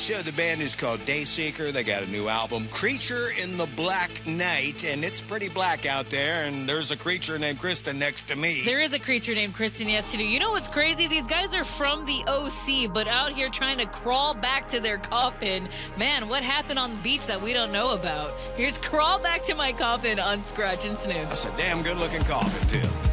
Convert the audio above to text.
So the band is called Dayseeker. They got a new album, Creature in the Black Night, and it's pretty black out there, and there's a creature named Kristen next to me. There is a creature named Kristen, yes, you do. You know what's crazy? These guys are from the OC, but out here trying to crawl back to their coffin. Man, what happened on the beach that we don't know about? Here's Crawl Back to My Coffin on Scratch and Sniff. That's a damn good-looking coffin, too.